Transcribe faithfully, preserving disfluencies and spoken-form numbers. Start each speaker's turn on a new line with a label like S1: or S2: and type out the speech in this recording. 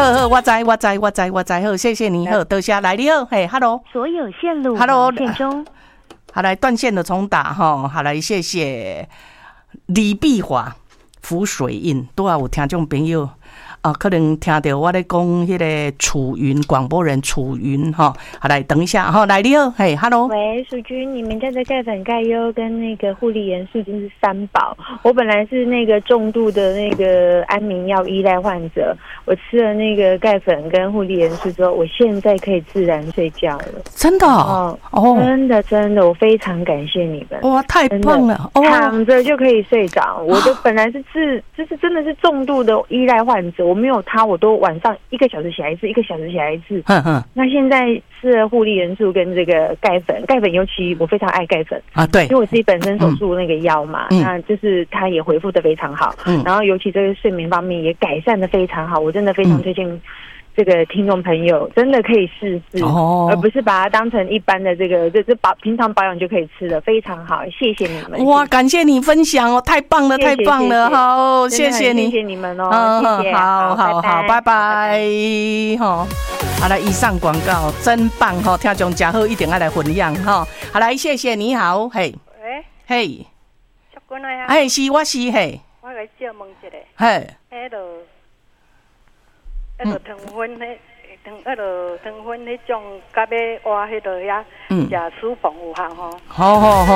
S1: 好好，我知我知我知我知，好，谢谢你，好，多谢来你好，嘿 ，Hello，
S2: 所有线路
S1: Hello，
S2: 线中，
S1: 好来断线的重打哈，好来谢谢李碧华浮水印，拄啊有听众朋友。啊，可能听到我在讲迄个楚云广播人楚云哈，好来等一下哈，来你好，嘿 ，Hello，
S2: 喂，淑君，你们家的钙粉、钙优跟那个护理元素真是三宝。我本来是那个重度的那个安眠药依赖患者，我吃了那个钙粉跟护理元素之后，我现在可以自然睡觉了。
S1: 真的哦，
S2: 哦真的真的，我非常感谢你们，
S1: 哇，太棒了，
S2: 哦、躺着就可以睡着。我就本来是自，就是真的是重度的依赖患者。我没有它，我都晚上一个小时起来一次，一个小时起来一次。
S1: 哼哼。
S2: 那现在吃了护理元素跟这个钙粉，钙粉尤其我非常爱钙粉
S1: 啊，对，
S2: 因为我自己本身手术那个腰嘛，
S1: 嗯、
S2: 那就是它也恢复的非常好。
S1: 嗯，
S2: 然后尤其这个睡眠方面也改善的非常好，我真的非常推荐。嗯这个听众朋友真的可以试试，哦，而不是把它当成一般的这个，就是保平常保养就可以吃的，非常好，谢谢你们。
S1: 哇，感谢你分享哦，太棒了，太棒了，好，谢谢你，
S2: 谢谢你们哦，谢谢，
S1: 好好好，拜拜，哈，好来，以上广告真棒哈，听众真好，一定要来分享哈，好来，谢谢，你好，嘿，
S3: 喂，
S1: 嘿，
S3: 小君来啊，
S1: 哎，是，我是嘿，
S3: 我来借问一下，
S1: 嘿，
S3: 迄落。迄落糖分，迄糖，迄落糖分，迄种甲要活迄落遐，食薯饭有效吼。
S1: 好好好。